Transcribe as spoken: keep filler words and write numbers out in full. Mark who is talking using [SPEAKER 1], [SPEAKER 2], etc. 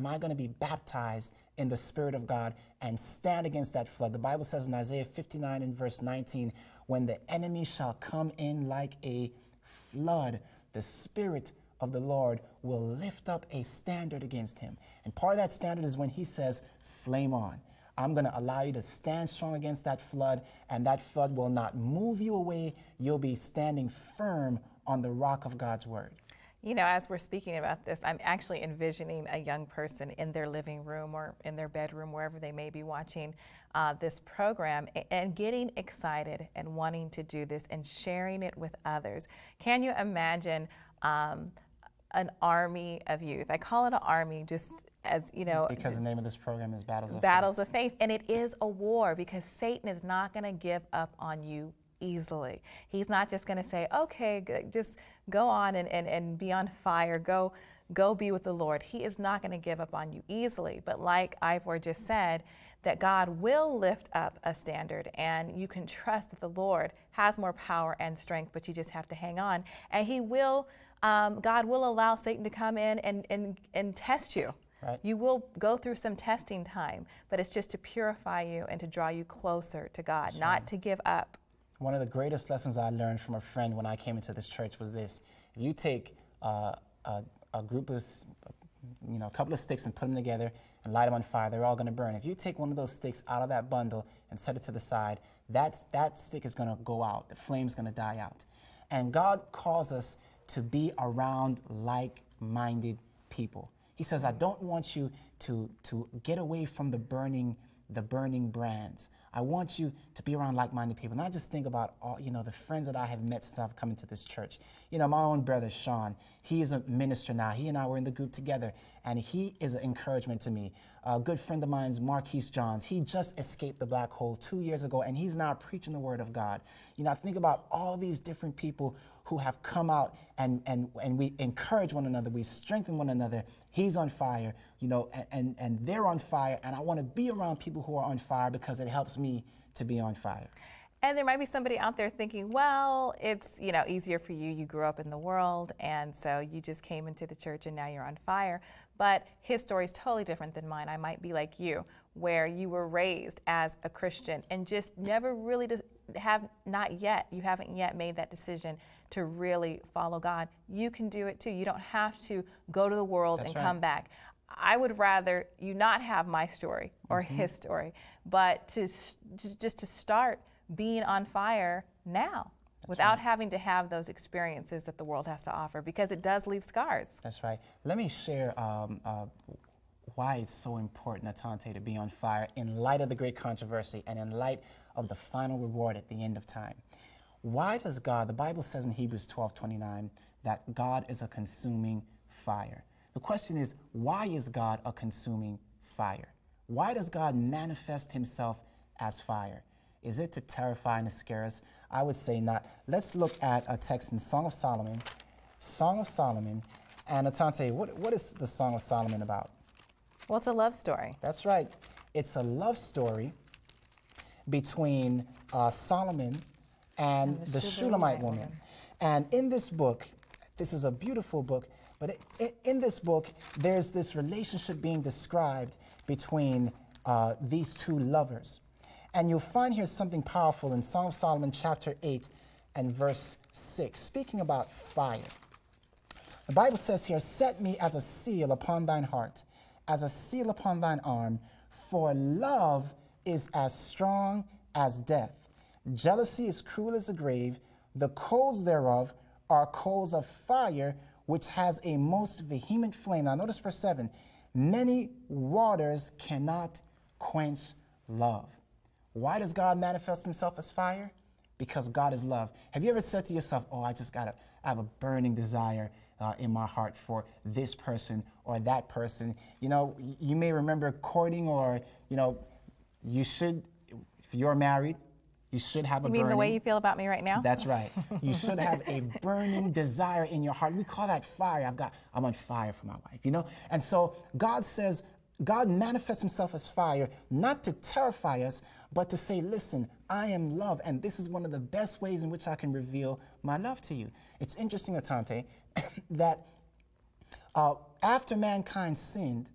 [SPEAKER 1] am I going to be baptized in the Spirit of God and stand against that flood. The Bible says in Isaiah fifty-nine and verse nineteen, when the enemy shall come in like a flood, the Spirit of the Lord will lift up a standard against him. And part of that standard is when he says, flame on. I'm going to allow you to stand strong against that flood, and that flood will not move you away. You'll be standing firm on the rock of God's word.
[SPEAKER 2] You know, as we're speaking about this, I'm actually envisioning a young person in their living room or in their bedroom, wherever they may be watching uh, this program, and getting excited and wanting to do this and sharing it with others. Can you imagine um, an army of youth? I call it an army just as, you know.
[SPEAKER 1] Because the name of this program is Battles of Faith.
[SPEAKER 2] Battles of Faith. And it is a war, because Satan is not going to give up on you easily. He's not just going to say, okay, just go on and, and, and be on fire, go, go be with the Lord. He is not going to give up on you easily. But like Ivor just said, that God will lift up a standard, and you can trust that the Lord has more power and strength, but you just have to hang on. And he will, um, God will allow Satan to come in and, and, and test you.
[SPEAKER 1] Right.
[SPEAKER 2] You will go through some testing time, but it's just to purify you and to draw you closer to God,
[SPEAKER 1] That's
[SPEAKER 2] not
[SPEAKER 1] right.
[SPEAKER 2] to give up.
[SPEAKER 1] One of the greatest lessons I learned from a friend when I came into this church was this. If you take uh, a, a group of, you know, a couple of sticks and put them together and light them on fire, they're all going to burn. If you take one of those sticks out of that bundle and set it to the side, that's, that stick is going to go out. The flame's going to die out. And God calls us to be around like-minded people. He says, I don't want you to, to get away from the burning, the burning brands. I want you to be around like-minded people. And I just think about all, you know, the friends that I have met since I've come into this church. You know, my own brother, Sean, he is a minister now. He and I were in the group together, and he is an encouragement to me. A good friend of mine is Marquise Johns. He just escaped the black hole two years ago, and he's now preaching the word of God. You know, I think about all these different people who have come out, and, and, and we encourage one another. We strengthen one another. He's on fire, you know, and, and, and they're on fire, and I want to be around people who are on fire because it helps me to be on fire.
[SPEAKER 2] And there might be somebody out there thinking, well, it's, you know, easier for you. You grew up in the world, and so you just came into the church and now you're on fire. But his story is totally different than mine. I might be like you, where you were raised as a Christian and just never really have, not yet, you haven't yet made that decision to really follow God. You can do it too. You don't have to go to the world
[SPEAKER 1] That's
[SPEAKER 2] and
[SPEAKER 1] right.
[SPEAKER 2] come back. I would rather you not have my story or mm-hmm. his story, but to, to just to start being on fire now. That's without right. having to have those experiences that the world has to offer, because it does leave scars.
[SPEAKER 1] That's right. Let me share um, uh, why it's so important, Atante, to be on fire in light of the great controversy and in light of the final reward at the end of time. Why does God, the Bible says in Hebrews twelve twenty-nine that God is a consuming fire. The question is, why is God a consuming fire? Why does God manifest himself as fire? Is it to terrify and to scare us? I would say not. Let's look at a text in Song of Solomon. Song of Solomon. And Atante, what, what is the Song of Solomon about?
[SPEAKER 2] Well, it's a love story.
[SPEAKER 1] That's right. It's a love story between uh, Solomon and, and the, the Shulamite woman. woman. And in this book, this is a beautiful book, but it, it, in this book, there's this relationship being described between uh, these two lovers. And you'll find here something powerful in Song of Solomon chapter eight and verse six, speaking about fire. The Bible says here, set me as a seal upon thine heart, as a seal upon thine arm, for love is as strong as death. Jealousy is cruel as the grave. The coals thereof are coals of fire, which has a most vehement flame. Now notice verse seven. Many waters cannot quench love. Why does God manifest himself as fire? Because God is love. Have you ever said to yourself, oh, I just got to, I have a burning desire uh, in my heart for this person or that person. You know, you may remember courting, or, you know, you should, if you're married, you should have a burning.
[SPEAKER 2] You mean the way you feel about me right now?
[SPEAKER 1] That's right. You should have a burning desire in your heart. We call that fire. I've got, I'm on fire for my wife, you know? And so God says, God manifests himself as fire, not to terrify us, but to say, listen, I am love, and this is one of the best ways in which I can reveal my love to you. It's interesting, Atante, that uh, after mankind sinned,